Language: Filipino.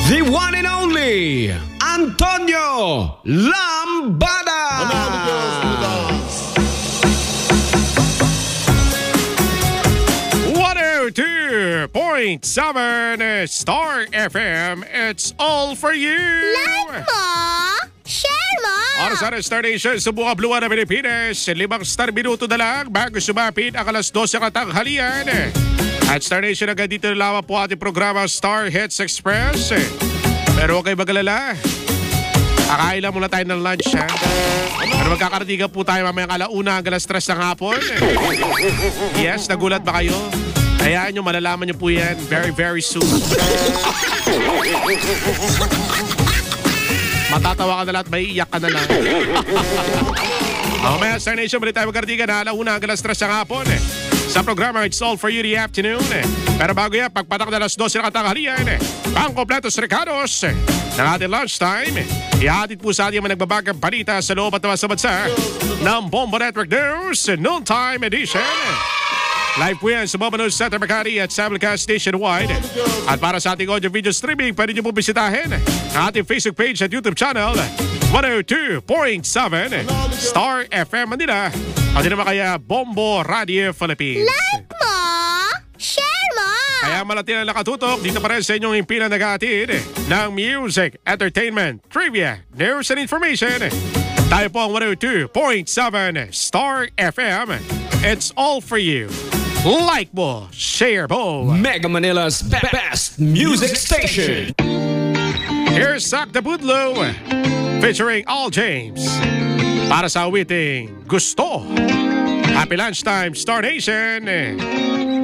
The one and only Antonio Lambada. 102.7 Star FM. It's all for you. Like mo, share mo. Oras sa Star Nation sa buong Blue na Pilipinas. 5 star minuto na lang bago sumapit ang alas 12 katanghalian. At Star Nation, agad dito na lamang po ating programa Star Hits Express. Pero huwag kayo magalala. Kakain lang muna tayo ng lunch, ha? Pero magkakaratigan po tayo mamayang alauna hanggang alas 3 ng hapon. Yes, nagulat ba kayo? Hayaan nyo, malalaman nyo po yan very, very soon. Matatawa ka na lahat, may iyak ka na lang. Mamaya, Star Nation, balik tayo magkaratigan na alauna hanggang alas 3 ng hapon. Sa programa, it's all for you the afternoon. Pero bago yan, pagpatak na alas 12 ng katanghalian, ang kompletos recados ng ating lunchtime. Ihatid po sa ating mga nagbabagang balita sa loob at naman sa bansa ng Bombo Network News Noontime Edition. Live po yan sa Bombo News Center Makati at Simulcast Nationwide. At para sa ating audio-video streaming, pwede nyo po bisitahin ang ating Facebook page at YouTube channel 102.7 Star FM Manila. At din naman kaya Bombo Radio Philippines. Like mo, share mo. Kaya malati na nakatutok dito pa rin sa inyong himpilan nag-aatid ng music, entertainment, trivia, news and information. Tayo po ang 102.7 Star FM. It's all for you. Like mo, share mo. Mega Manila's best music station. Here's Sak the Budlo featuring All James para sa awiting Gusto. Happy lunchtime, Star Nation.